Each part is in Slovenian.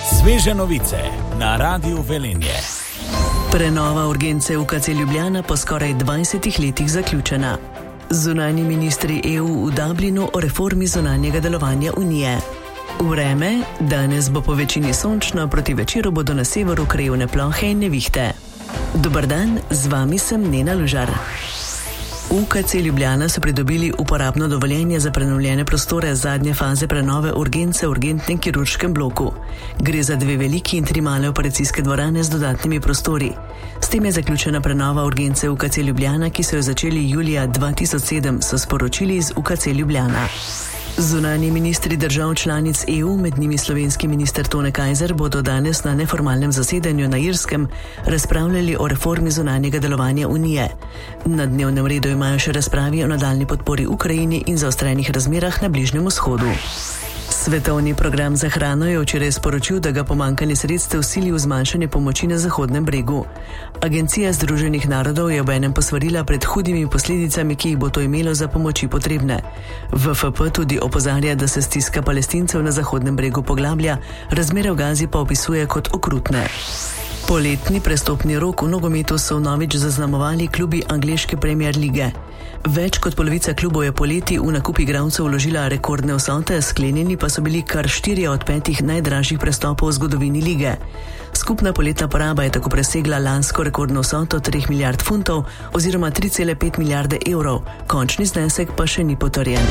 Sveže novice na Radiu Velenje. Prenova urgence UKC Ljubljana po skoraj 20 letih zaključena. Zunanji ministri EU v Dublinu o reformi zunanjega delovanja Unije. Vreme, danes bo po večini sončno, proti večeru bodo na severu krajevne plohe in nevihte. Dober dan, z vami sem Nena Lužar. UKC Ljubljana so pridobili uporabno dovoljenje za prenovljene prostore zadnje faze prenove urgence v urgentnem kirurškem bloku. Gre za 2 veliki in 3 male operacijske dvorane z dodatnimi prostori. S tem je zaključena prenova urgence UKC Ljubljana, ki so jo začeli julija 2007, so sporočili iz UKC Ljubljana. Zunanji ministri držav članic EU, med njimi slovenski minister Tone Kajzer, bodo danes na neformalnem zasedanju na Irskem razpravljali o reformi zunanjega delovanja Unije. Na dnevnem redu imajo še razpravi o nadaljni podpori Ukrajini in zaostrenih razmerah na Bližnjem vzhodu. Svetovni program za hrano je včeraj sporočil, da ga pomanjkanje sredstev sili v zmanjšanje pomoči na Zahodnem bregu. Agencija Združenih narodov je obenem posvarila pred hudimi posledicami, ki jih bo to imelo za pomoči potrebne. WFP tudi opozarja, da se stiska Palestincev na Zahodnem bregu poglablja, razmere v Gazi pa opisuje kot okrutne. Poletni prestopni rok v nogometu so vnovič zaznamovali klubi angleške Premier lige. Več kot polovica klubov je poleti v nakup igralcev vložila rekordne vsote, sklenjeni pa so bili kar 4 od 5 najdražjih prestopov v zgodovini lige. Skupna poletna poraba je tako presegla lansko rekordno vsoto 3 milijard funtov oziroma 3,5 milijarde evrov. Končni znesek pa še ni potrjen.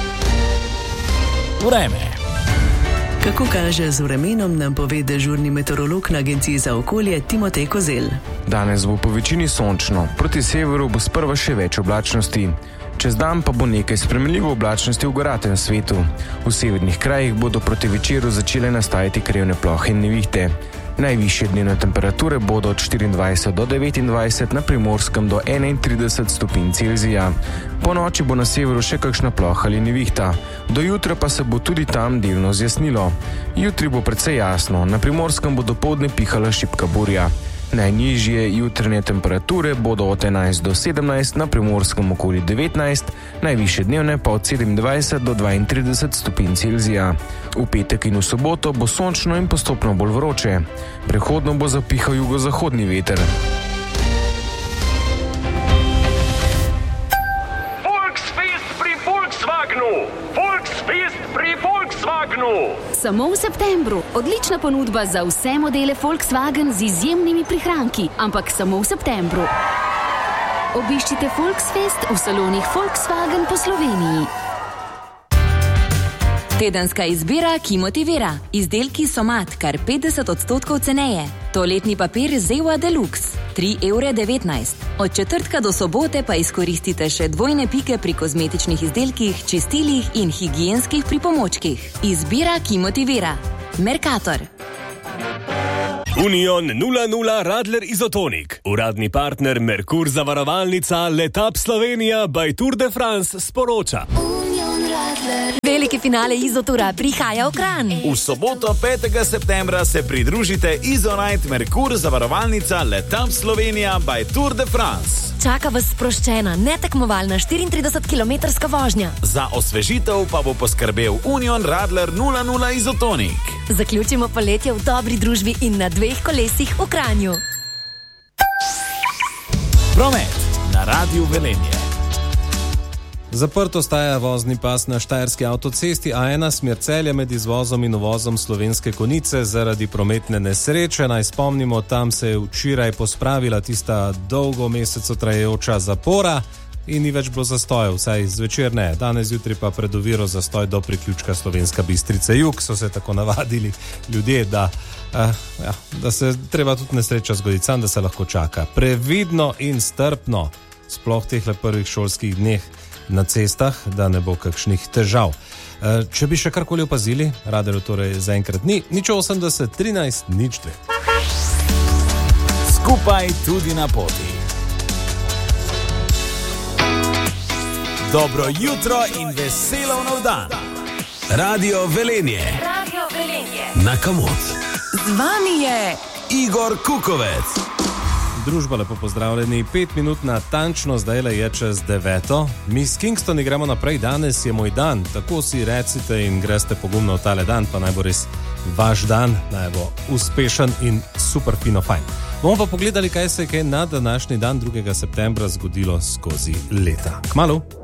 Vreme. Kako kaže z vremenom, nam pove dežurni meteorolog na Agenciji za okolje Timotej Kozel. Danes bo po večini sončno, proti severu bo sprva še več oblačnosti. Čez dan pa bo nekaj spremenljivo oblačnosti v goratem svetu. V severnih krajih bodo proti večeru začele nastajati krajevne plohe in nevihte. Najvišje dnevne temperature bodo od 24 do 29, na Primorskem do 31 stopinj Celzija. Po noči bo na severu še kakšna ploha ali nevihta. Do jutra pa se bo tudi tam delno zjasnilo. Jutri bo precej jasno, na Primorskem bo dopoldne pihala šibka burja. Najnižje jutranje temperature bodo od 11 do 17, na Primorskem okoli 19, najvišje dnevne pa od 27 do 32 stopinj Celzija. V petek in v soboto bo sončno in postopno bolj vroče. Prehodno bo zapihal jugozahodni veter. Samo v septembru. Odlična ponudba za vse modele Volkswagen z izjemnimi prihranki, ampak samo v septembru. Obiščite Volksfest v salonih Volkswagen po Sloveniji. Tedenska izbira, ki motivira. Izdelki Somat kar 50% ceneje. Toaletni papir Zewa Deluxe 3,19 €. Od četrtka do sobote pa izkoristite še dvojne pike pri kozmetičnih izdelkih, čistilih in higienskih pripomočkih. Izbira, ki motivira. Mercator. Union 00 Radler Izotonik. Uradni partner Merkur zavarovalnica Letap Slovenija by Tour de France sporoča. Veliki finale Izotura prihaja v Kranj. V soboto 5. septembra se pridružite Izonite Merkur zavarovalnica Letap Slovenija by Tour de France. Čaka vas sproščena, netekmovalna 34-kilometrska vožnja. Za osvežitev pa bo poskrbel Union Radler 00 Izotonik. Zaključimo poletje v dobri družbi in na 2 kolesih v Kranju. Promet na Radiu Velenje. Zaprt ostaja vozni pas na štajerski avtocesti A1 smer Celje med izvozom in uvozom Slovenske Konjice zaradi prometne nesreče. Naj spomnimo, tam se je včeraj pospravila tista dolgo meseco trajajoča zapora in ni več bilo zastojev, vsaj zvečer ne. Danes jutri pa pred oviro zastoj do priključka Slovenska Bistrica Jug. So se tako navadili ljudje, da se treba tudi nesreča zgoditi, sam da se lahko čaka. Previdno in strpno, sploh tehle prvih šolskih dneh na cestah, da ne bo kakšnih težav. Če bi še karkoli opazili, radarju torej zaenkrat ni, 080 13 02. Skupaj tudi na poti. Dobro jutro in veselo nov dan. Radio Velenje. Radio Velenje. Na Kamot. Z vami je Igor Kukovec. družba, lepo pozdravljeni. 5 minut na tančno, zdaj le je čez 9. Mi s Kingstoni gremo naprej, danes je moj dan. Tako si recite in greste pogumno v tale dan, pa naj bo res vaš dan, naj bo uspešen in super fino fajn. Bomo pa pogledali, kaj se je na današnji dan 2. septembra zgodilo skozi leta. Kmalu!